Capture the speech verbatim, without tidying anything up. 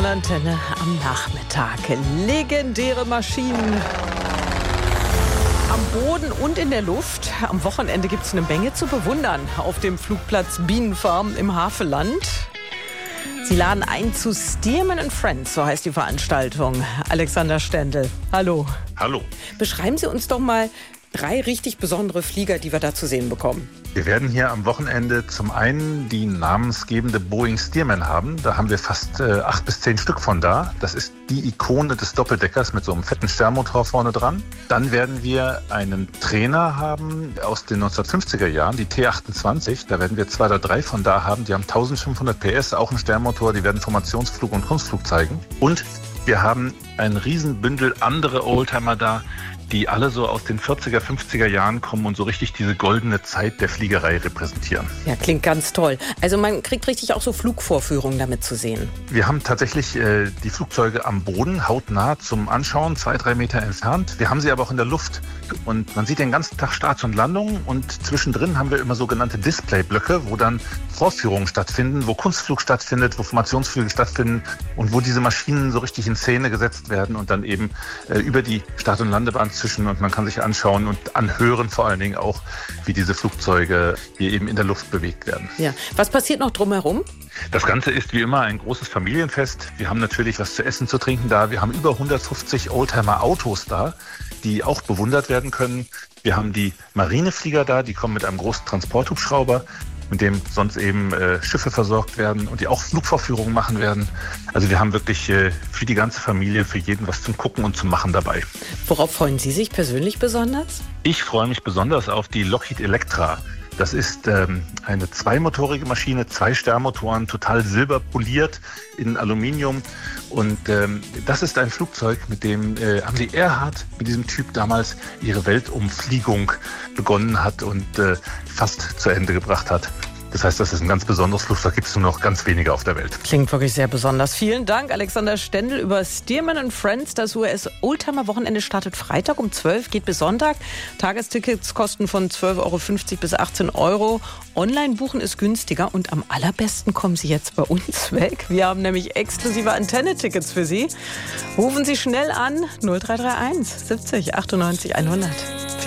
Antenne am Nachmittag. Legendäre Maschinen am Boden und in der Luft. Am Wochenende gibt es eine Menge zu bewundern auf dem Flugplatz Bienenfarm im Havelland. Sie laden ein zu Stearman and Friends, so heißt die Veranstaltung. Alexander Stendel, hallo. Hallo. Beschreiben Sie uns doch mal drei richtig besondere Flieger, die wir da zu sehen bekommen. Wir werden hier am Wochenende zum einen die namensgebende Boeing Stearman haben. Da haben wir fast äh, acht bis zehn Stück von da. Das ist die Ikone des Doppeldeckers mit so einem fetten Sternmotor vorne dran. Dann werden wir einen Trainer haben aus den neunzehnhundertfünfziger Jahren, die T achtundzwanzig. Da werden wir zwei oder drei von da haben. Die haben eintausendfünfhundert P S, auch ein Sternmotor. Die werden Formationsflug und Kunstflug zeigen. Und wir haben ein Riesenbündel andere Oldtimer da, die alle so aus den vierziger, fünfziger Jahren kommen und so richtig diese goldene Zeit der Fliegerei repräsentieren. Ja, klingt ganz toll. Also man kriegt richtig auch so Flugvorführungen damit zu sehen. Wir haben tatsächlich äh, die Flugzeuge am Boden, hautnah zum Anschauen, zwei, drei Meter entfernt. Wir haben sie aber auch in der Luft. Und man sieht den ganzen Tag Starts und Landungen. Und zwischendrin haben wir immer sogenannte Displayblöcke, wo dann Vorführungen stattfinden, wo Kunstflug stattfindet, wo Formationsflüge stattfinden und wo diese Maschinen so richtig in Szene gesetzt werden und dann eben äh, über die Start- und Landebahn zwischen, und man kann sich anschauen und anhören vor allen Dingen auch, wie diese Flugzeuge hier eben in der Luft bewegt werden. Ja. Was passiert noch drumherum? Das Ganze ist wie immer ein großes Familienfest. Wir haben natürlich was zu essen, zu trinken da. Wir haben über hundertfünfzig Oldtimer-Autos da, die auch bewundert werden können. Wir haben die Marineflieger da, die kommen mit einem großen Transporthubschrauber, mit dem sonst eben äh, Schiffe versorgt werden und die auch Flugvorführungen machen werden. Also wir haben wirklich äh, für die ganze Familie, für jeden was zum Gucken und zum Machen dabei. Worauf freuen Sie sich persönlich besonders? Ich freue mich besonders auf die Lockheed Electra. Das ist ähm, eine zweimotorige Maschine, zwei Sternmotoren, total silberpoliert in Aluminium. Und ähm, das ist ein Flugzeug, mit dem äh, Amelie Earhart, mit diesem Typ damals ihre Weltumfliegung begonnen hat und äh, fast zu Ende gebracht hat. Das heißt, das ist ein ganz besonderes Flugzeug, gibt es nur noch ganz wenige auf der Welt. Klingt wirklich sehr besonders. Vielen Dank, Alexander Stendel, über Stearman and Friends. Das U S-Oldtimer-Wochenende startet Freitag um zwölf, geht bis Sonntag. Tagestickets kosten von zwölf Euro fünfzig bis achtzehn Euro. Online buchen ist günstiger und am allerbesten kommen Sie jetzt bei uns weg. Wir haben nämlich exklusive Antenne-Tickets für Sie. Rufen Sie schnell an null drei drei eins siebzig achtundneunzig hundert.